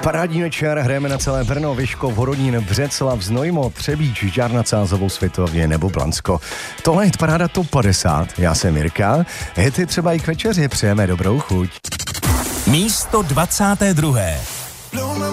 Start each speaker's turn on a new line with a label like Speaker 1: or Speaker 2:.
Speaker 1: Parádní večer, hrajeme na celé Brno, Vyškov, Horodín, Břeclav, Znojmo, Třebíč, Žďár nad Sázavou, Světově nebo Blansko. Tohle je paráda Top 50, já jsem Jirka, hity třeba i k večeři, přejeme dobrou chuť.
Speaker 2: Místo 22.